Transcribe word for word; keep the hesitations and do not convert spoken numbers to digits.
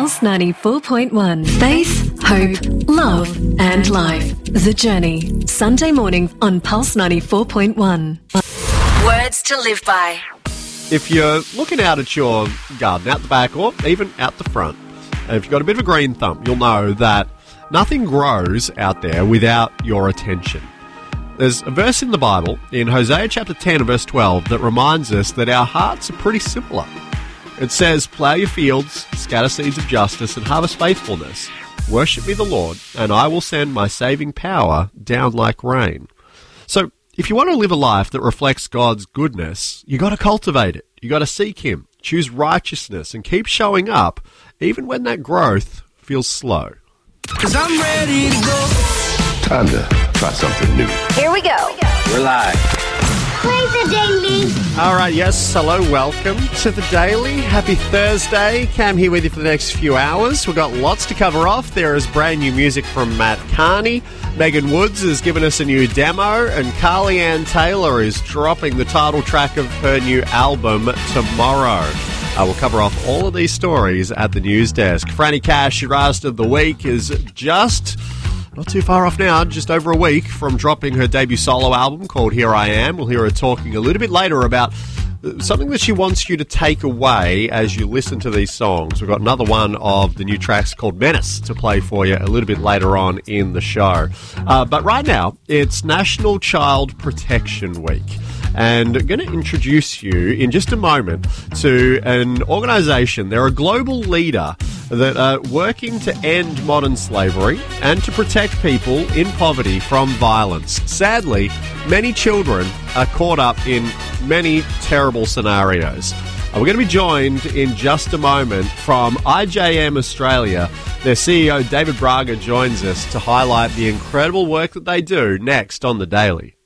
Pulse ninety-four point one. Faith, hope, love and life. The Journey. Sunday morning on Pulse ninety-four point one. Words to live by. If you're looking out at your garden, out the back or even out the front, and if you've got a bit of a green thumb, you'll know that nothing grows out there without your attention. There's a verse in the Bible, in Hosea chapter ten and verse twelve, that reminds us that our hearts are pretty similar. It says, "Plough your fields, scatter seeds of justice, and harvest faithfulness. Worship me the Lord, and I will send my saving power down like rain." So, if you want to live a life that reflects God's goodness, you got to cultivate it. You got to seek Him, choose righteousness, and keep showing up, even when that growth feels slow. 'Cause I'm ready to go. Time to try something new. Here we go. We're live. Play the Daily. All right, yes, hello, welcome to the Daily. Happy Thursday. Cam here with you for the next few hours. We've got lots to cover off. There is brand new music from Matt Carney. Megan Woods has given us a new demo, and Carly Ann Taylor is dropping the title track of her new album tomorrow. Uh, we'll cover off all of these stories at the news desk. Franny Cash, your artist of the week, is just not too far off now, just over a week from dropping her debut solo album called Here I Am. We'll hear her talking a little bit later about something that she wants you to take away as you listen to these songs. We've got another one of the new tracks called Menace to play for you a little bit later on in the show. Uh, but right now, it's National Child Protection Week. And I'm going to introduce you in just a moment to an organisation. They're a global leader that are working to end modern slavery and to protect people in poverty from violence. Sadly, many children are caught up in many terrible scenarios. We're going to be joined in just a moment from I J M Australia. Their C E O, David Braga, joins us to highlight the incredible work that they do next on The Daily.